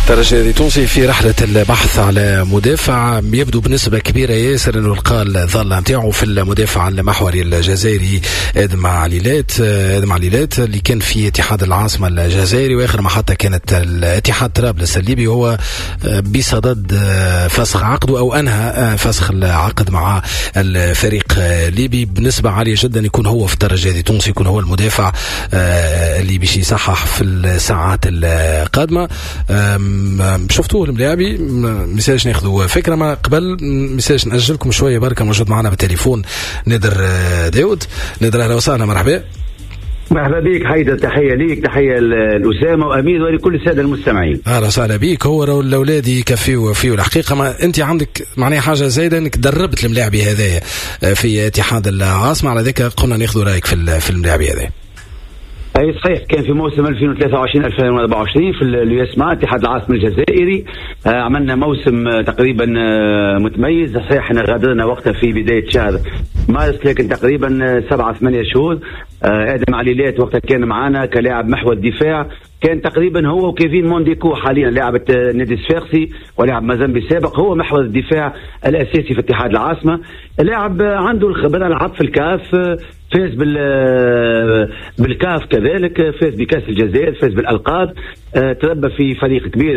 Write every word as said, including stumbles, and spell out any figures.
الترجي التونسي في رحلة البحث على مدافع يبدو بنسبة كبيرة ياسر انه لقى الظل نتاعو في المدافع المحوري الجزائري ادم عليلات ادم عليلات اللي كان في اتحاد العاصمة الجزائري، واخر محطة كانت الاتحاد طرابلس الليبي، وهو بصدد فسخ عقده او انهى فسخ العقد مع الفريق الليبي بنسبة عالية جدا. يكون هو في الترجي التونسي، يكون هو المدافع اللي باش يصحح في الساعات القادمة. شفتوه الملاعبي مساج ناخذوا فكرة ما قبل مساج نأجلكم شوية بركة. موجود معنا بالتليفون نادر داود. نادر أهلا وسهلا، مرحبا. مرحبا بك حيدر، تحية ليك، تحية لأسامة وأمير ولكل السادة المستمعين. أهلا وسهلا بك. هو راهو الأولاد يكفيوا فيه الحقيقة، ما أنت عندك معناها حاجة زايدة أنك دربت الملاعبي هذايا في اتحاد العاصمة، على ذلك قلنا ناخذوا رأيك في في الملاعبي هذايا. اي صحيح، كان في موسم ألفين وثلاثة وعشرين ألفين وأربعة وعشرين في اليوسما اتحاد العاصمة الجزائري. آه عملنا موسم آه تقريبا آه متميز. صحيح احنا غادرنا وقتها في بداية شهر مارس، لكن تقريبا آه سبعة ثمانية شهور. آه ادم عليلات وقتها كان معنا كلاعب محور الدفاع، كان تقريبا هو وكيفين مونديكو حاليا لاعب نادي الصفاقسي ولاعب مازامبي سابق، هو محور الدفاع الاساسي في اتحاد العاصمة. لاعب عنده الخبرة، لعب في الكاف، فاز بال بالكاف كذلك، فاز بكاس الجزائر، فاز بالألقاب، تربى في فريق كبير